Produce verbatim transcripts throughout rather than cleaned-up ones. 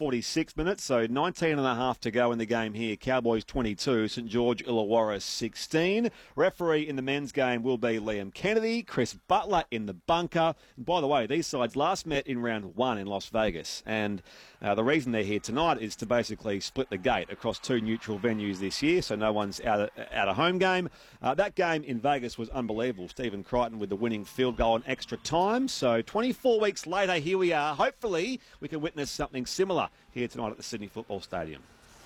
forty-six minutes, so nineteen and a half to go in the game here. Cowboys twenty-two, St George Illawarra sixteen. Referee in the men's game will be Liam Kennedy. Chris Butler in the bunker. And by the way, these sides last met in round one in Las Vegas, and uh, the reason they're here tonight is to basically split the gate across two neutral venues this year, so no one's out of, out of home game. Uh, that game in Vegas was unbelievable. Stephen Crichton with the winning field goal in extra time. So twenty-four weeks later, here we are. Hopefully, we can witness something similar here tonight at the Sydney Football Stadium.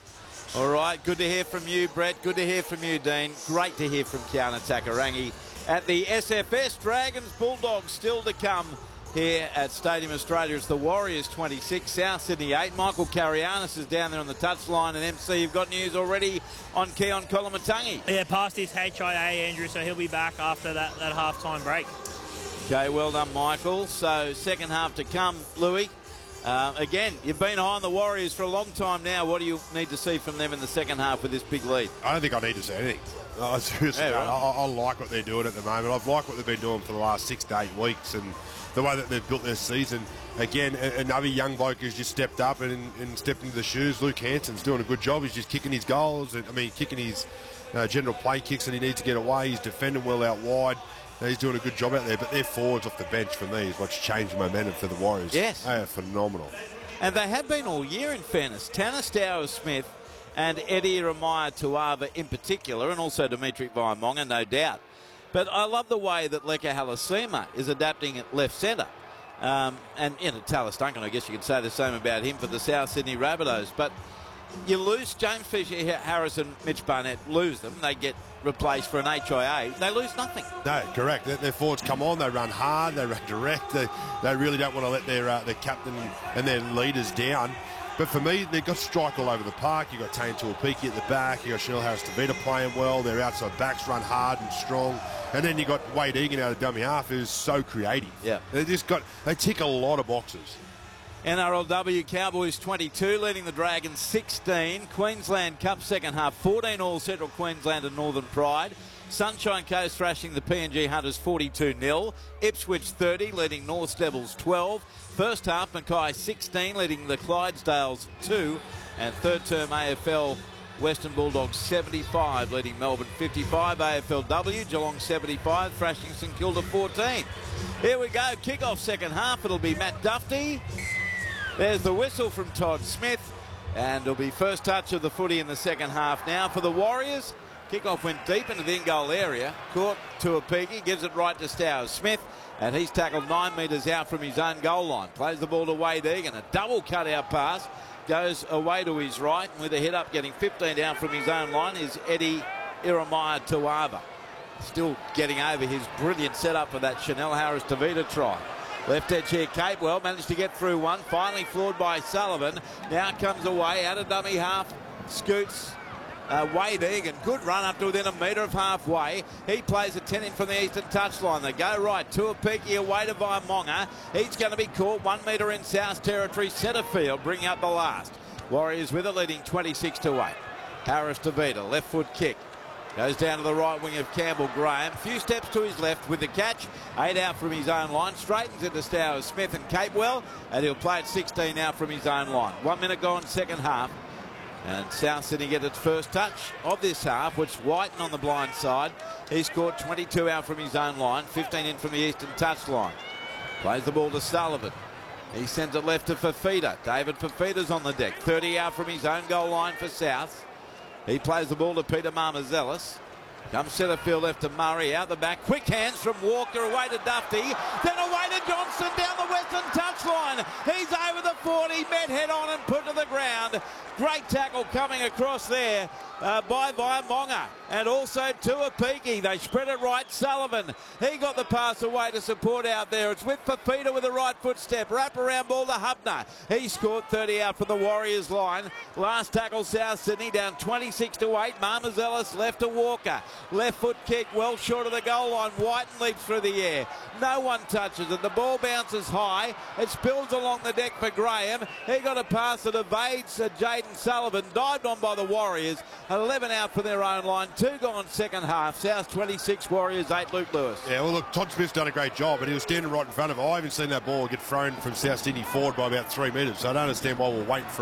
All right, good to hear from you, Brett. Good to hear from you, Dean. Great to hear from Kiana Takarangi at the S F S. Dragons, Bulldogs still to come here at Stadium Australia. It's the Warriors twenty-six, South Sydney eight. Michael Carianis is down there on the touchline. And M C, you've got news already on Keon Kolomatangi. Yeah, past his H I A, Andrew, so he'll be back after that, that half-time break. Okay, well done, Michael. So second half to come, Louis. Uh, again, you've been high on the Warriors for a long time now. What do you need to see from them in the second half with this big lead? I don't think I need to see anything. I seriously Yeah, don't. right. I, I like what they're doing at the moment. I've liked what they've been doing for the last six to eight weeks, and the way that they've built their season. Again, a- another young bloke who's just stepped up and, and stepped into the shoes. Luke Hanson's doing a good job. He's just kicking his goals. And, I mean, kicking his uh, general play kicks that he needs to get away. He's defending well out wide. Uh, He's doing a good job out there. But their forwards off the bench, for me, is what's changed momentum for the Warriors. Yes. They are phenomenal. And they have been all year, in fairness. Tanner Stowers-Smith and Eddie Ramaya Tuava in particular, and also Dimitri Vaimonga, no doubt. But I love the way that Leka Halasima is adapting at left centre. Um, and, you know, Talis Duncan, I guess you could say the same about him for the South Sydney Rabbitohs. But you lose James Fisher-Harris and Mitch Barnett, lose them. They get replaced for an H I A. They lose nothing. No, correct. Their, their forwards come on, they run hard, they run direct. They, they really don't want to let their, uh, their captain and their leaders down. But for me, they've got strike all over the park. You've got Tane Tuapiki at the back. You've got Chanel Harris-Tavita playing well. Their outside backs run hard and strong. And then you've got Wade Egan out of dummy half, who's so creative. Yeah. They just got, they tick a lot of boxes. N R L W Cowboys twenty-two, leading the Dragons sixteen. Queensland Cup second half, fourteen all Central Queensland and Northern Pride. Sunshine Coast thrashing the P N G Hunters forty-two nil. Ipswich thirty, leading North Devils twelve. First half, Mackay sixteen, leading the Clydesdales two. And third term A F L Western Bulldogs seventy-five, leading Melbourne fifty-five. A F L W Geelong seventy-five, thrashing St Kilda fourteen. Here we go, kick-off second half. It'll be Matt Duffy. There's the whistle from Todd Smith. And it'll be first touch of the footy in the second half now for the Warriors. Kick-off went deep into the in-goal area. Caught Tuapiki, gives it right to Stowers Smith. And he's tackled nine metres out from his own goal line. Plays the ball to Wade Egan. A double cut-out pass. Goes away to his right. And with a hit-up getting fifteen down from his own line is Eddie Iramaya Tuava. Still getting over his brilliant setup for that Chanel Harris-Tavita try. Left edge here, Capewell managed to get through one. Finally floored by Sullivan. Now comes away out of dummy half. Scoots uh, Wade Egan. Good run up to within a metre of halfway. He plays a ten in from the eastern touchline. They go right. Tuapiki away to Vaimonga. He's going to be caught one metre in South Territory centre field, bringing up the last. Warriors with it, leading twenty-six to eight. Harris-Tavita, left foot kick. Goes down to the right wing of Campbell Graham. Few steps to his left with the catch. Eight out from his own line. Straightens into Stowers Smith and Capewell. And he'll play at sixteen out from his own line. One minute gone, second half. And South Sydney get its first touch of this half, which Whiten on the blind side. He scored twenty-two out from his own line. fifteen in from the eastern touchline. Plays the ball to Sullivan. He sends it left to Fafita. David Fafita's on the deck. thirty out from his own goal line for South. He plays the ball to Peter Marmazelis. Comes centre field left to Murray. Out the back. Quick hands from Walker away to Duffy. Then away to Johnson down the western touchline. He's over the forty. Met head on and put to the ground. Great tackle coming across there uh, by Vaimonga. And also Tuapiki. They spread it right. Sullivan. He got the pass away to support out there. It's with Fafita with the right foot step. Wrap around ball to Hubner. He scored thirty out from the Warriors line. Last tackle South Sydney down twenty-six to eight. Marmazelis left to Walker. Left foot kick well short of the goal line. Whiten leaps through the air. No one touches it. The ball bounces high. It spills along the deck for Graham. He got a pass that evades uh, Jaden Sullivan. Dived on by the Warriors. eleven out for their own line. Two gone second half. South twenty-six, Warriors eight. Luke Lewis. Yeah, well, look, Todd Smith's done a great job, and he was standing right in front of it. I haven't seen that ball get thrown from South Sydney forward by about three metres, so I don't understand why we're waiting for